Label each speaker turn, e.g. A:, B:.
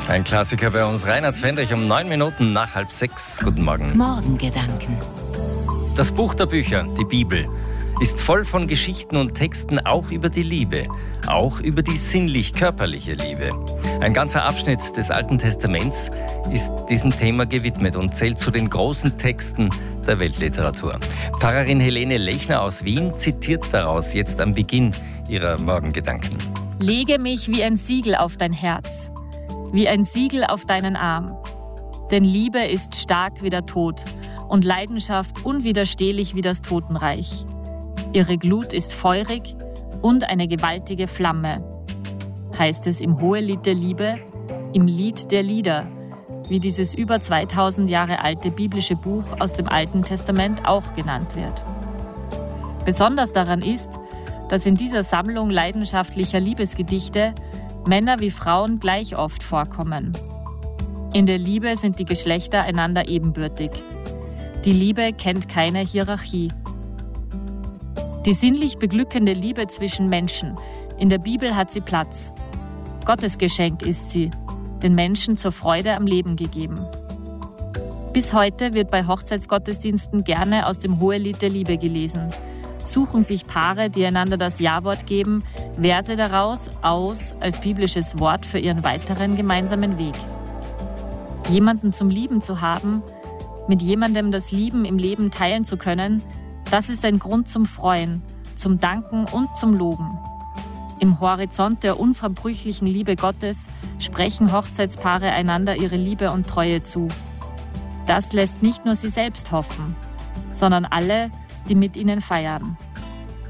A: Ein Klassiker bei uns. Reinhard Fendrich um 9 Minuten nach 5:30. Guten Morgen.
B: Morgengedanken.
A: Das Buch der Bücher, die Bibel, ist voll von Geschichten und Texten auch über die Liebe, auch über die sinnlich-körperliche Liebe. Ein ganzer Abschnitt des Alten Testaments ist diesem Thema gewidmet und zählt zu den großen Texten der Weltliteratur. Pfarrerin Helene Lechner aus Wien zitiert daraus jetzt am Beginn ihrer Morgengedanken.
C: Lege mich wie ein Siegel auf dein Herz, wie ein Siegel auf deinen Arm. Denn Liebe ist stark wie der Tod und Leidenschaft unwiderstehlich wie das Totenreich. Ihre Glut ist feurig und eine gewaltige Flamme, heißt es im Hohelied der Liebe, im Lied der Lieder, wie dieses über 2000 Jahre alte biblische Buch aus dem Alten Testament auch genannt wird. Besonders daran ist, dass in dieser Sammlung leidenschaftlicher Liebesgedichte Männer wie Frauen gleich oft vorkommen. In der Liebe sind die Geschlechter einander ebenbürtig. Die Liebe kennt keine Hierarchie. Die sinnlich beglückende Liebe zwischen Menschen, in der Bibel hat sie Platz. Gottes Geschenk ist sie, den Menschen zur Freude am Leben gegeben. Bis heute wird bei Hochzeitsgottesdiensten gerne aus dem Hohelied der Liebe gelesen. Suchen sich Paare, die einander das Ja-Wort geben, Verse daraus aus als biblisches Wort für ihren weiteren gemeinsamen Weg. Jemanden zum Lieben zu haben, mit jemandem das Lieben im Leben teilen zu können, das ist ein Grund zum Freuen, zum Danken und zum Loben. Im Horizont der unverbrüchlichen Liebe Gottes sprechen Hochzeitspaare einander ihre Liebe und Treue zu. Das lässt nicht nur sie selbst hoffen, sondern alle, die mit ihnen feiern.